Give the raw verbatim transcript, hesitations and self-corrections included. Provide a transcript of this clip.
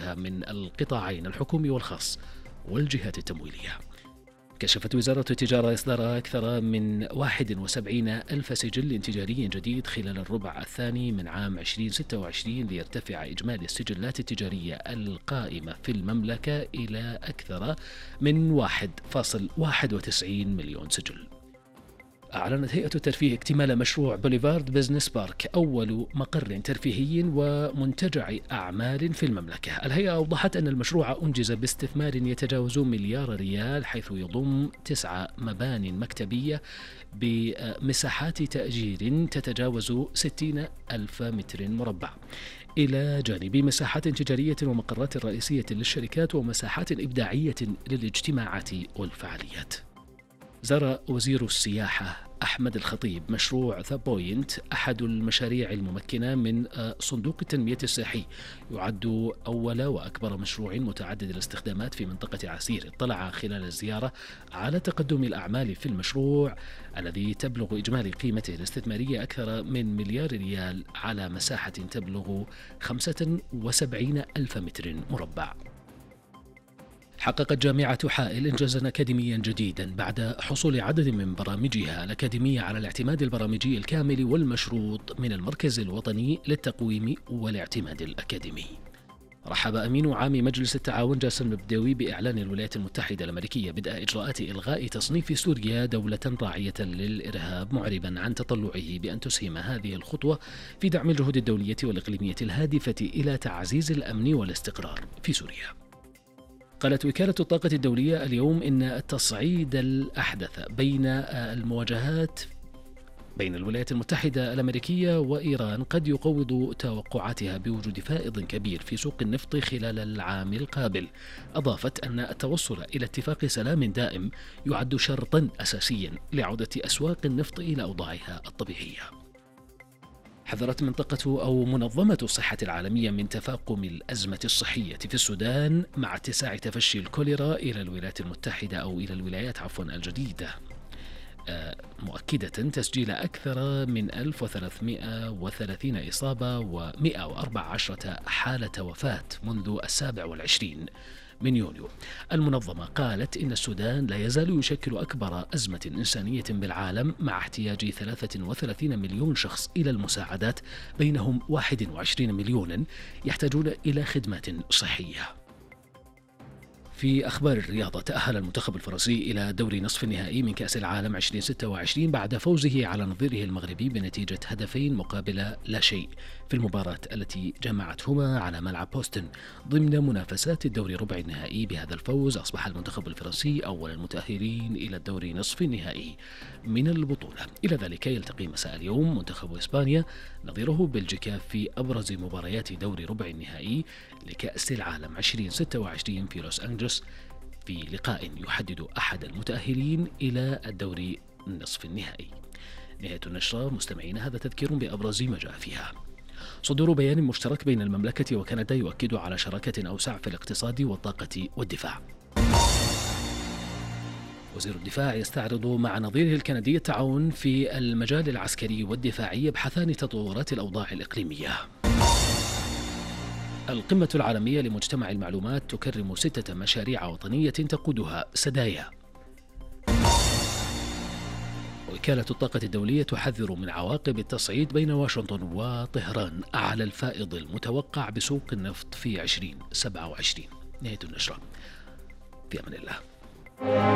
مشاركتها من القطاعين الحكومي والخاص والجهات التمويلية. كشفت وزارة التجارة إصدار أكثر من واحد وسبعين ألف سجل تجاري جديد خلال الربع الثاني من عام ألفين وستة وعشرين ليرتفع إجمالي السجلات التجارية القائمة في المملكة إلى أكثر من واحد فاصل واحد وتسعين مليون سجل. أعلنت هيئة الترفيه اكتمال مشروع بوليفارد بزنس بارك، أول مقر ترفيهي ومنتجع أعمال في المملكة. الهيئة أوضحت أن المشروع أنجز باستثمار يتجاوز مليار ريال، حيث يضم تسع مبان مكتبية بمساحات تأجير تتجاوز ستين ألف متر مربع، إلى جانب مساحات تجارية ومقرات رئيسية للشركات ومساحات إبداعية للاجتماعات والفعاليات. زار وزير السياحة أحمد الخطيب مشروع ذا بوينت، أحد المشاريع الممكنة من صندوق التنمية السياحي، يعد أول وأكبر مشروع متعدد الاستخدامات في منطقة عسير. اطلع خلال الزيارة على تقدم الأعمال في المشروع الذي تبلغ إجمالي قيمته الاستثمارية أكثر من مليار ريال على مساحة تبلغ خمسة وسبعين ألف متر مربع. حققت جامعة حائل إنجازا أكاديميا جديدا بعد حصول عدد من برامجها الأكاديمية على الاعتماد البرامجي الكامل والمشروط من المركز الوطني للتقويم والاعتماد الأكاديمي. رحب أمين عام مجلس التعاون جاسم البدوي بإعلان الولايات المتحدة الأمريكية بدء إجراءات إلغاء تصنيف سوريا دولة راعية للإرهاب، معربا عن تطلعه بأن تسهم هذه الخطوة في دعم الجهود الدولية والإقليمية الهادفة إلى تعزيز الأمن والاستقرار في سوريا. قالت وكالة الطاقة الدولية اليوم إن التصعيد الأحدث بين المواجهات بين الولايات المتحدة الأمريكية وإيران قد يقوض توقعاتها بوجود فائض كبير في سوق النفط خلال العام القابل. أضافت أن التوصل إلى اتفاق سلام دائم يعد شرطا أساسيا لعودة أسواق النفط إلى أوضاعها الطبيعية. حذرت منطقة أو منظمة الصحة العالمية من تفاقم الأزمة الصحية في السودان مع اتساع تفشي الكوليرا إلى الولايات المتحدة أو إلى الولايات عفوا الجديدة، مؤكدة تسجيل أكثر من ألف وثلاثمائة وثلاثين إصابة ومئة وأربع عشرة حالة وفاة منذ السابع والعشرين من يونيو. المنظمة قالت إن السودان لا يزال يشكل أكبر أزمة إنسانية بالعالم، مع احتياج ثلاثة وثلاثين مليون شخص إلى المساعدات، بينهم واحد وعشرين مليون يحتاجون إلى خدمات صحية. في أخبار الرياضة، تأهل المنتخب الفرنسي إلى دور نصف النهائي من كأس العالم ألفين وستة وعشرين بعد فوزه على نظيره المغربي بنتيجة هدفين مقابل لا شيء في المباراة التي جمعتهما على ملعب بوستن ضمن منافسات الدور ربع النهائي. بهذا الفوز أصبح المنتخب الفرنسي أول المتأهلين إلى الدور نصف النهائي من البطولة. إلى ذلك يلتقي مساء اليوم منتخب إسبانيا نظيره بلجيكا في أبرز مباريات دور ربع النهائي لكأس العالم ألفين وستة وعشرين في لوس أنجلوس، في لقاء يحدد أحد المتأهلين إلى الدور نصف النهائي. نهاية النشرة مستمعين، هذا تذكير بأبرز ما جاء فيها. صدور بيان مشترك بين المملكة وكندا يؤكد على شراكة أوسع في الاقتصاد والطاقة والدفاع. وزير الدفاع يستعرض مع نظيره الكندي التعاون في المجال العسكري والدفاعي، يبحثان تطورات الأوضاع الإقليمية. القمة العالمية لمجتمع المعلومات تكرم ستة مشاريع وطنية تقودها سدايا. وكالة الطاقة الدولية تحذر من عواقب التصعيد بين واشنطن وطهران على الفائض المتوقع بسوق النفط في ألفين وسبعة وعشرين. نهاية النشرة، في أمان الله.